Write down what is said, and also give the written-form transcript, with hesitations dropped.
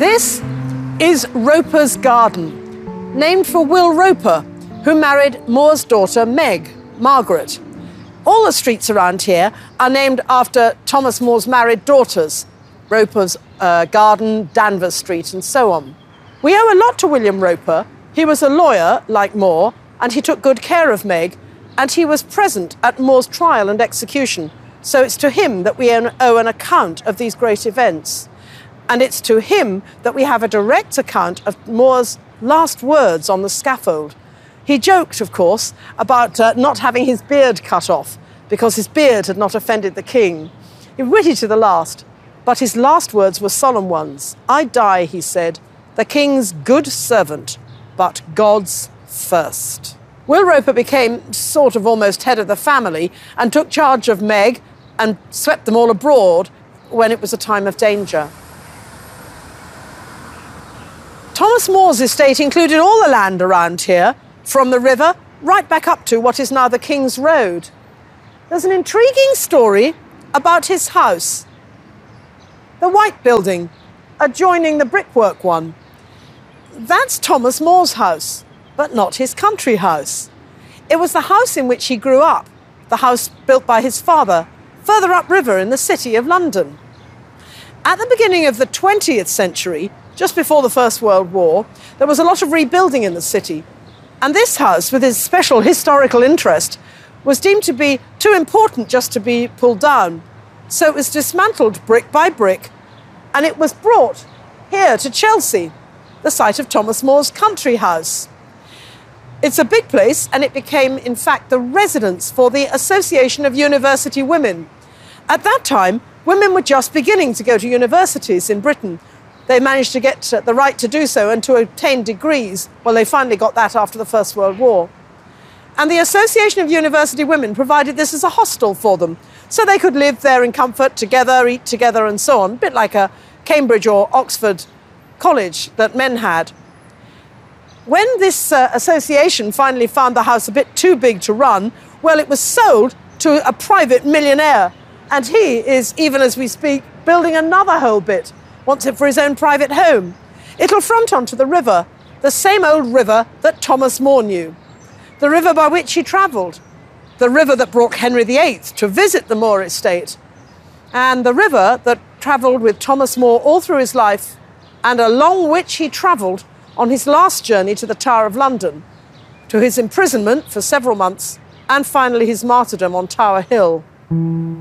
This is Roper's Garden, named for Will Roper, who married More's daughter Meg, Margaret. All the streets around here are named after Thomas More's married daughters, Roper's Garden, Danvers Street, and so on. We owe a lot to William Roper. He was a lawyer, like More, and he took good care of Meg, and he was present at More's trial and execution. So it's to him that we owe an account of these great events. And it's to him that we have a direct account of More's last words on the scaffold. He joked, of course, about not having his beard cut off because his beard had not offended the king. He was witty to the last, but his last words were solemn ones. "I die," he said, "the king's good servant, but God's first." Will Roper became sort of almost head of the family and took charge of Meg and swept them all abroad when it was a time of danger. Thomas More's estate included all the land around here, from the river right back up to what is now the King's Road. There's an intriguing story about his house, the White Building, adjoining the brickwork one. That's Thomas More's house, but not his country house. It was the house in which he grew up, the house built by his father, further upriver in the city of London. At the beginning of the 20th century, just before the First World War, there was a lot of rebuilding in the city. And this house, with its special historical interest, was deemed to be too important just to be pulled down. So it was dismantled brick by brick, and it was brought here to Chelsea, the site of Thomas More's country house. It's a big place, and it became, in fact, the residence for the Association of University Women. At that time, women were just beginning to go to universities in Britain. They managed to get the right to do so and to obtain degrees. Well, they finally got that after the First World War. And the Association of University Women provided this as a hostel for them, so they could live there in comfort, together, eat together, and so on, a bit like a Cambridge or Oxford college that men had. When this association finally found the house a bit too big to run, well, it was sold to a private millionaire. And he is, even as we speak, building another whole bit, wants it for his own private home. It'll front onto the river, the same old river that Thomas More knew, the river by which he travelled, the river that brought Henry VIII to visit the More estate, and the river that travelled with Thomas More all through his life and along which he travelled on his last journey to the Tower of London, to his imprisonment for several months, and finally his martyrdom on Tower Hill.